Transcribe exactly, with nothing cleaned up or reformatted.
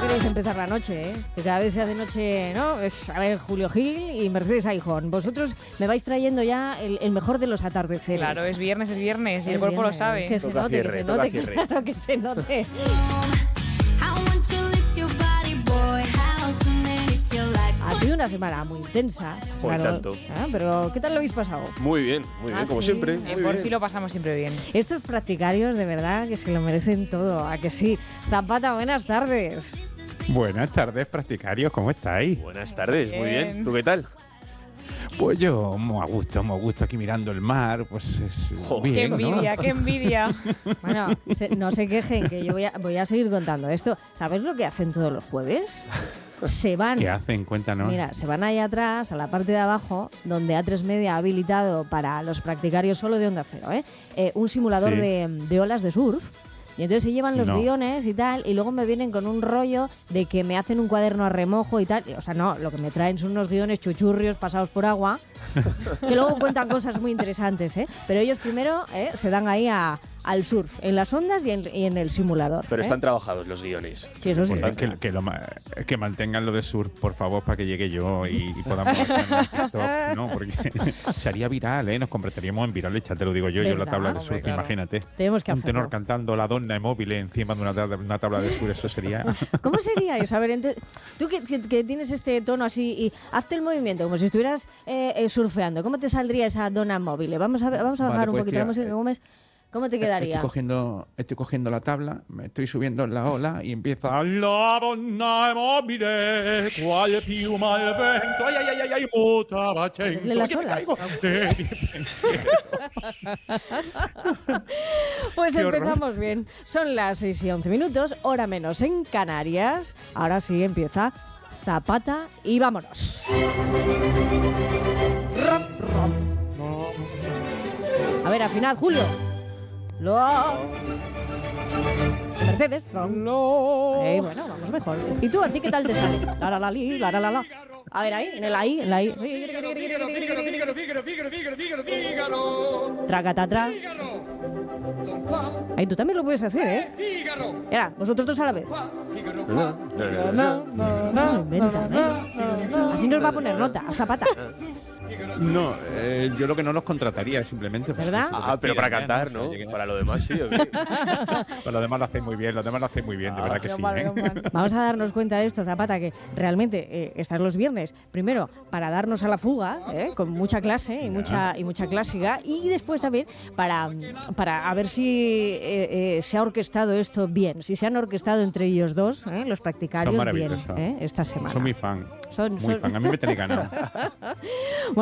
queréis empezar la noche, ¿eh? Que cada vez se hace noche, ¿no? Es, a ver, Julio Gil y Mercedes Aijón. Vosotros me vais trayendo ya el, el mejor de los atardeceres. Claro, es viernes, es viernes y Es el cuerpo viernes, lo sabe. Que se Toca note, cierre, que se toca note, cierre. claro que se note. Ha sido una semana muy intensa. Joder, claro. tanto. Ah, pero, ¿qué tal lo habéis pasado? Muy bien, muy bien, Ah, como sí. siempre. En muy Porfi bien. lo pasamos siempre bien. Estos practicarios, de verdad, que se lo merecen todo. ¿A que sí? Zapata, buenas tardes. Buenas tardes, practicarios, ¿cómo estáis? Buenas tardes, muy Bien. bien. ¿Tú qué tal? Pues yo, muy a gusto, muy a gusto aquí mirando el mar, pues es Jo, bien, ¡Qué ¿no? envidia, qué envidia! Bueno, se- no se quejen, que yo voy a, voy a seguir contando esto. ¿Sabes lo que hacen todos los jueves? Se van. ¿Qué hacen? Cuéntanos. Mira, se van ahí atrás, a la parte de abajo, donde A tres Media ha habilitado para los practicarios solo de Onda Cero, ¿eh? Eh, un simulador Sí. de, de olas de surf. Y entonces se llevan los No. guiones y tal, y luego me vienen con un rollo de que me hacen un cuaderno a remojo y tal. O sea, no, lo que me traen son unos guiones chuchurrios pasados por agua, que luego cuentan cosas muy interesantes, ¿eh? Pero ellos primero ¿eh? se dan ahí a, al surf, en las ondas y en, y en el simulador. Pero ¿eh? están trabajados los guiones. Sí, eso sí. Que, que, que lo ma- que mantengan lo de surf, por favor, para que llegue yo y, y podamos hacer en TikTok, ¿no? Porque sería viral, ¿eh? Nos convertiríamos en virales, ya te lo digo yo, yo la ¿Verdad? tabla de Hombre, surf, claro. imagínate. Tenemos que Un hacerlo. tenor cantando la donna de móvil encima de una, tabla- una tabla de surf, eso sería... ¿Cómo sería eso? A ver, ente- tú que, que- que tienes este tono así y hazte el movimiento como si estuvieras eh, eh, surfeando. ¿Cómo te saldría esa dona móvil? Vamos a, ver- vamos a Vale, bajar un pues, poquito tía, la música que eh, comes. ¿Cómo te quedaría? Estoy cogiendo, estoy cogiendo la tabla, me estoy subiendo en la ola y empieza la donna mobile, quale piuma al vento, ay, ay, ay, ay, ay, muta Hacerle bacento, las oye, me olas. caigo de mi pensiero. Pues Qué horror. empezamos bien. Son las seis y once minutos, hora menos en Canarias. Ahora sí empieza Zapata y vámonos. Rom, rom. A ver, al final, Julio. Lo. Mercedes. Rom. Eh, bueno, vamos mejor. ¿Y tú, a ti qué tal te sale? La la la li, la la la la. A ver, ahí, en el ahí, en la ahí. Tracatatra. Ahí tú también lo puedes hacer, ¿eh? Mira, vosotros dos a la vez. No, no, no, no inventan, ¿eh? Así nos va a poner nota, a Zapata. No, eh, yo lo que no los contrataría simplemente. pues, ¿Verdad? si lo Ah, pero para despidan, cantar, O sea, ¿no? lleguen- Para lo demás sí, ¿o qué? Pero lo demás lo hacéis muy bien, los demás lo hacéis muy bien, de Ah, verdad que Qué sí. mal, ¿eh? qué mal. Vamos a darnos cuenta de esto, Zapata, que realmente eh, están los viernes, primero, para darnos a la fuga, ¿eh? Con mucha clase y mucha, y mucha clásica, y después también para, para a ver si eh, eh, se ha orquestado esto bien, si se han orquestado entre ellos dos, ¿eh? Los practicarios Son bien, maravillosos. ¿eh? Esta semana. Soy muy fan, Son- muy son- fan. A mí me tenéis ganado.